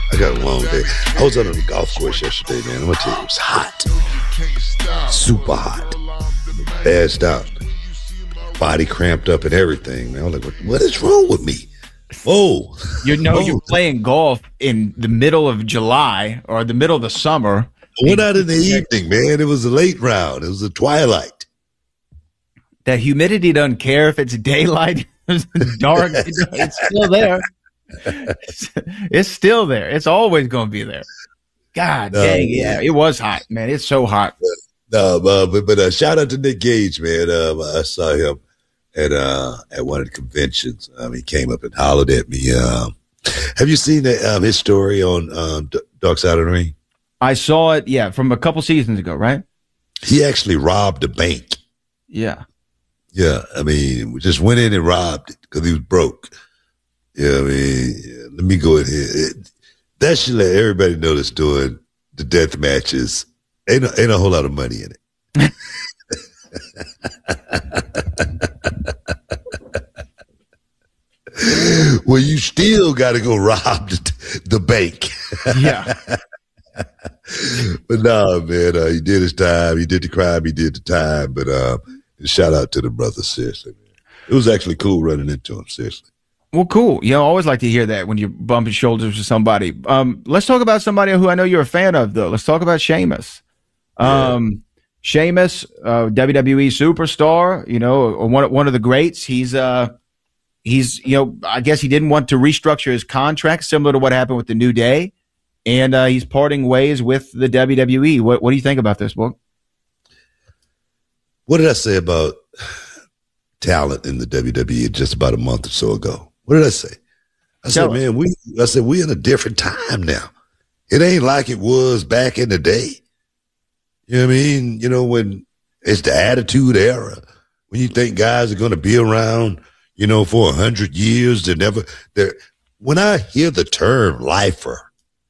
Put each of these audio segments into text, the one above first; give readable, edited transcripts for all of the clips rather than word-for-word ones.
I got a long day. I was out on the golf course yesterday, man. I'm gonna tell you, it was hot, super hot. Passed out, body cramped up and everything, man. I was like, what is wrong with me? Oh, you're playing golf in the middle of July or the middle of the summer. I went out in the evening, man. It was a late round. It was a twilight. The humidity doesn't care if it's daylight, it's dark. It's still there. It's still there. It's always going to be there. God dang, yeah. It was hot, man. It's so hot. But shout out to Nick Gage, man. I saw him at one of the conventions. He came up and hollered at me. Have you seen his story on Dark Side of the Ring? I saw it, yeah, from a couple seasons ago, right? He actually robbed a bank. Yeah. Yeah, I mean, we just went in and robbed it because he was broke. Yeah, I mean, let me go in here. That should let everybody know that's doing the death matches. Ain't a whole lot of money in it. Well, you still got to go rob the bank. Yeah. But no, man, he did his time. He did the crime. He did the time. But shout out to the brother, seriously, man. It was actually cool running into him, seriously. Well, cool. I always like to hear that when you're bumping shoulders with somebody. Let's talk about somebody who I know you're a fan of, though. Let's talk about Sheamus. Sheamus, WWE superstar, one of the greats. He's I guess he didn't want to restructure his contract, similar to what happened with the New Day. And he's parting ways with the WWE. What do you think about this, book? What did I say about talent in the WWE just about a month or so ago? What did I say? I said, man, we're in a different time now. It ain't like it was back in the day. You know what I mean? When it's the Attitude Era, when you think guys are going to be around, for 100 years, when I hear the term lifer,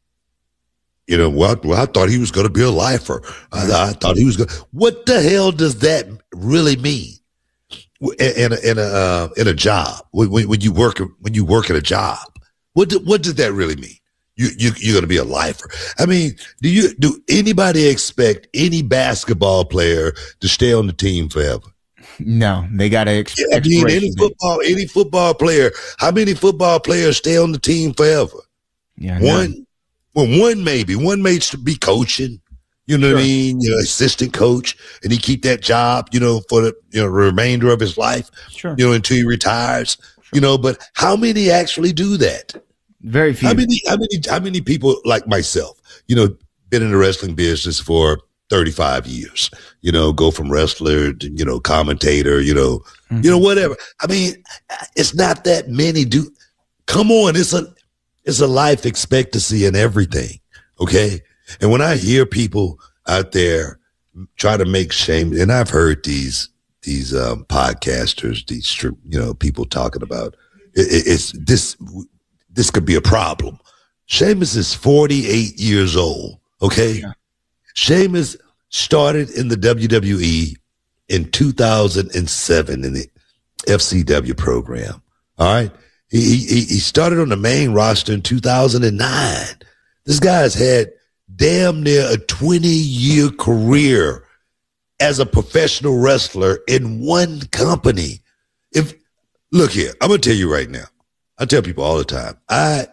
I thought he was going to be a lifer. I thought he was going. What the hell does that really mean in a job? When you work at a job, what does that really mean? You're going to be a lifer. I mean, do anybody expect any basketball player to stay on the team forever? No, they got to expect. I mean, any football player. How many football players stay on the team forever? Yeah, one. Well, one may be coaching, what I mean? Assistant coach, and he keep that job, for the remainder of his life, until he retires, but how many actually do that? Very few. How many people like myself, been in the wrestling business for 35 years, go from wrestler to, commentator, whatever. I mean, it's not that many do. Come on. It's a life expectancy in everything. Okay. And when I hear people out there try to make shame, and I've heard these podcasters, these, people talking about it's this could be a problem. Sheamus is 48 years old. Okay. Yeah. Sheamus started in the WWE in 2007 in the FCW program. All right. He started on the main roster in 2009. This guy's had damn near a 20-year career as a professional wrestler in one company. Look here, I'm going to tell you right now. I tell people all the time. I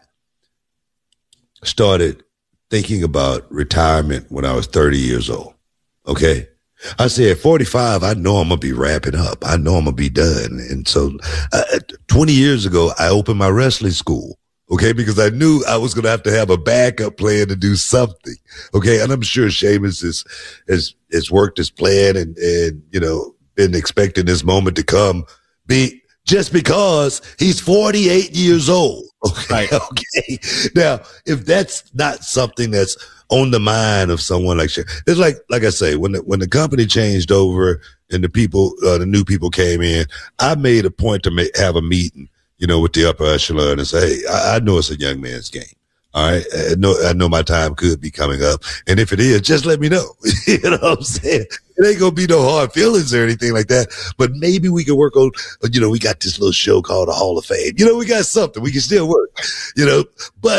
started thinking about retirement when I was 30 years old. Okay. I said, at 45, I know I'm going to be wrapping up. I know I'm going to be done. And so 20 years ago, I opened my wrestling school, okay, because I knew I was going to have a backup plan to do something, okay? And I'm sure Sheamus has worked his plan and been expecting this moment to come just because he's 48 years old, okay? Right. Okay. Now, if that's not something that's on the mind of someone like Sheamus. It's like I say, when the company changed over and the new people came in, I made a point to have a meeting, with the upper echelon and say, hey, I know it's a young man's game. All right. I know my time could be coming up. And if it is, just let me know. You know what I'm saying? It ain't going to be no hard feelings or anything like that. But maybe we can work on, we got this little show called the Hall of Fame. We got something. We can still work, but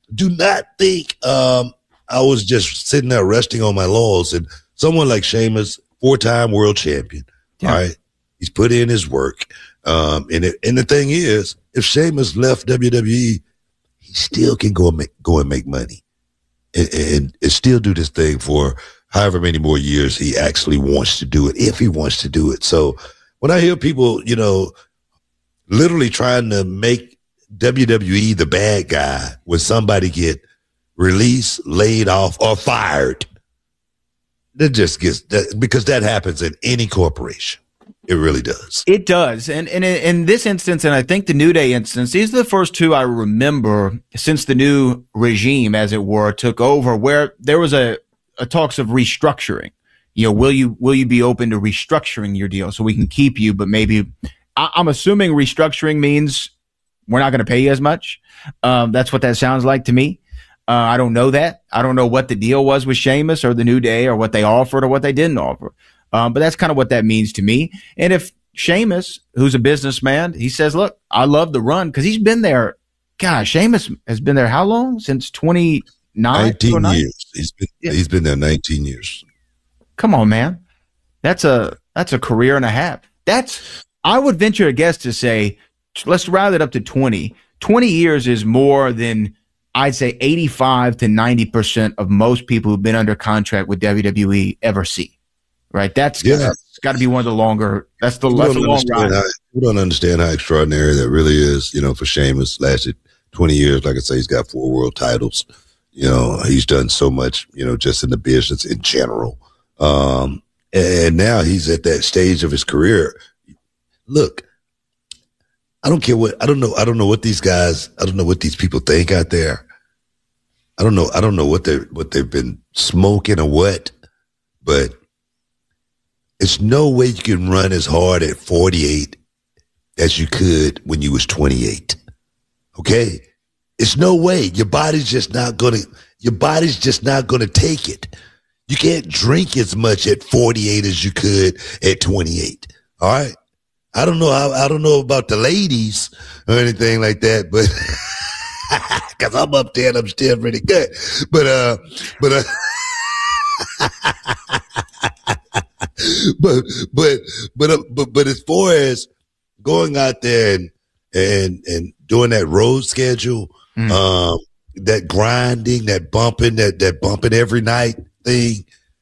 do not think I was just sitting there resting on my laurels. And someone like Sheamus, 4-time world champion, all right, he's put in his work. And the thing is, if Sheamus left WWE, he still can go and make money and still do this thing for however many more years he actually wants to do it, if he wants to do it. So when I hear people, literally trying to make WWE the bad guy when somebody get released, laid off, or fired, that just gets that, because that happens in any corporation. It really does. It does. And in this instance, and I think the New Day instance, these are the first two I remember since the new regime, as it were, took over, where there was a talks of restructuring. Will you be open to restructuring your deal so we can keep you, but maybe I'm assuming restructuring means we're not going to pay you as much. That's what that sounds like to me. I don't know that. I don't know what the deal was with Sheamus or the New Day or what they offered or what they didn't offer. But that's kind of what that means to me. And if Sheamus, who's a businessman, he says, look, I love the run because he's been there. Gosh, Sheamus has been there how long? Since 19 years. He's been there 19 years. Come on, man. That's a career and a half. I would venture a guess to say, let's round it up to 20. 20 years is more than, I'd say, 85 to 90% of most people who've been under contract with WWE ever see. Right? That's got to be one of the longer. That's the long ride. We don't understand how extraordinary that really is. For Sheamus, lasted 20 years. Like I say, he's got 4 world titles. He's done so much. Just in the business in general. And now he's at that stage of his career. Look, I don't care what. I don't know what these guys. I don't know what these people think out there. I don't know what they've been smoking or what, but. It's no way you can run as hard at 48 as you could when you was 28. Okay? It's no way. Your body's just not gonna take it. You can't drink as much at 48 as you could at 28. All right? I don't know about the ladies or anything like that, but cause I'm up there and I'm still pretty good. But But as far as going out there and doing that road schedule, that grinding, that bumping every night thing,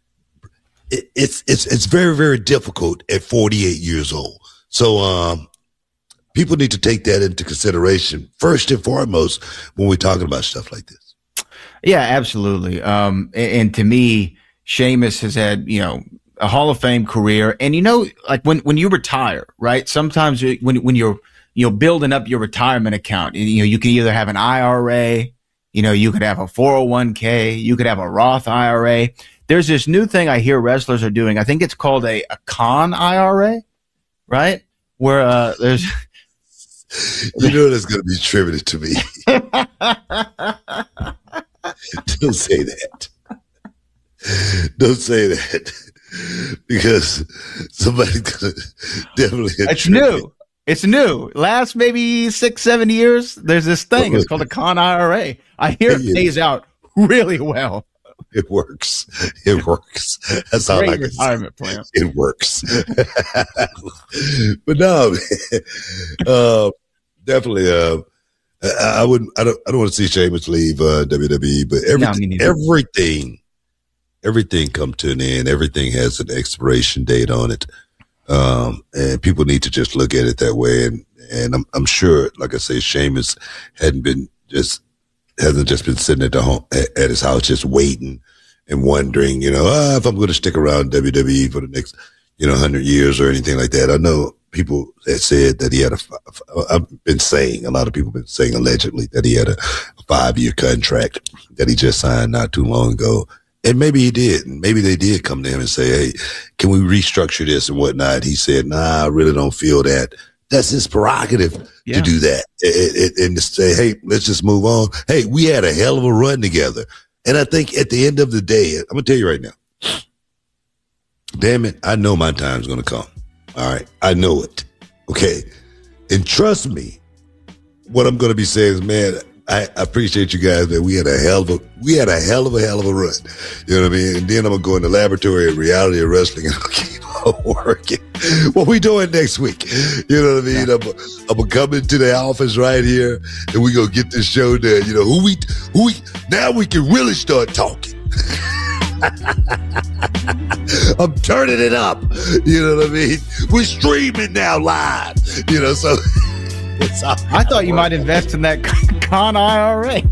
it's very, very difficult at 48 years old. So people need to take that into consideration first and foremost when we're talking about stuff like this. Yeah, absolutely. And to me, Sheamus has had, a Hall of Fame career. And like when you retire, right? Sometimes when you're building up your retirement account, you can either have an IRA, you could have a 401k, you could have a Roth IRA. There's this new thing I hear wrestlers are doing. I think it's called a con IRA, right? Where there's that's going to be attributed to me. Don't say that. Don't say that. Because somebody's gonna definitely. It's new. It's new. Last maybe 6-7 years, there's this thing. It's called a con IRA. I hear it pays out really well. It works. It works. That's all I can say. Retirement plan. It works. But no, definitely. I wouldn't. I don't want to see Sheamus leave WWE. But everything come to an end. Everything has an expiration date on it. And people need to just look at it that way. And I'm sure, like I say, Sheamus hasn't just been sitting at at his house, just waiting and wondering, if I'm going to stick around WWE for the next, 100 years or anything like that. I know people that said that he had a lot of people have been saying allegedly that he had a 5-year contract that he just signed not too long ago. And maybe he did. And maybe they did come to him and say, hey, can we restructure this and whatnot? He said, nah, I really don't feel that. That's his prerogative to do that. And to say, hey, let's just move on. Hey, we had a hell of a run together. And I think at the end of the day, I'm going to tell you right now, damn it, I know my time's going to come. All right. I know it. Okay. And trust me, what I'm going to be saying is, man, I appreciate you guys, man. We had a hell of a run. You know what I mean? And then I'm gonna go in the laboratory of reality of wrestling and I'll keep on working. What we doing next week? You know what I mean? Yeah. I'm gonna come into the office right here and we gonna get this show done. You know, who we now we can really start talking. I'm turning it up. You know what I mean? We're streaming now live. You know, so I thought you might invest in that Con IRA.